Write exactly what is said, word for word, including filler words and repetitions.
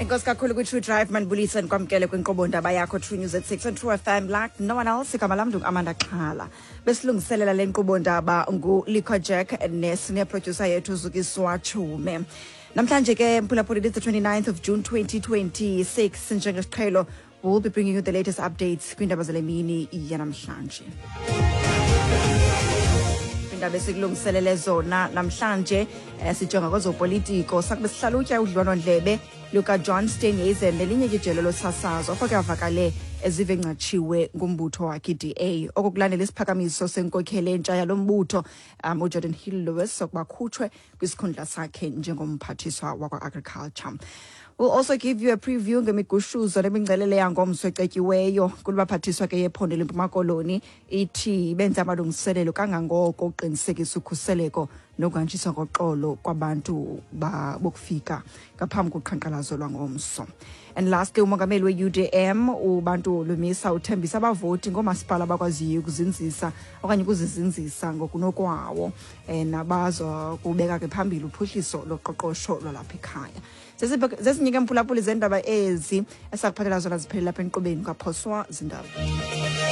Inkosi kakhulu kwi-True Drive manibulisa nikwamkele kwinkqubo ndaba yakho True News at six on True F M like no one else. Igama lam ndingu-Amanda Xhala. Besilungiselela le nkqubo ndaba ngu-Lico Jack nesine producer yethu Zukiswa Chume. Namhlanje ke mphulaphuli, it's the twenty-ninth of June twenty twenty-six. Njengesiqhelo, we'll be bringing you the latest updates kwindaba zale mini yanamhlanje. Indaba esikulungiselele zona namhlanje sijonga kwezopolitiko sakube sihlalutya udliwano-ndlebe luka-John Steenhuisen nelinye ijelo losasazo oko kuyavakale ezive ncatshiwe ngumbutho wakhe i-D A. Okukulandela isiphakamiso senkokheli entsha yalo mbutho um, uJordan Hill Lewis sokuba khutshwe kwisikhundla sakhe njengomphathiswa wakwa-agriculture. We'll also give you a preview ngemigushuzo nemingcelele yangomso ecetyiweyo kulubaphathiswa ke yephondo lempuma koloni ithi benza amalungiselelo kangangoko uqinisekisa ukhuseleko nokuhanjiswa ngoxolo kwabantu bokufika ngaphambi koqhankqalazo lwangomso. And lastly, umongameli we-U D M ubantu lumisa uthembisa abavoti ngomasipala abakwaziyo ukuzinzisa okanye ukuzizinzisa ngokunokwawo nabazo kubeka ke phambili uphuhliso loqoqosho lwalapha ekhaya. Zesinye mphulaphuli zendaba ezi esakuphathela zona ziphelele lapha enkqubeni kaphoswa zindaba.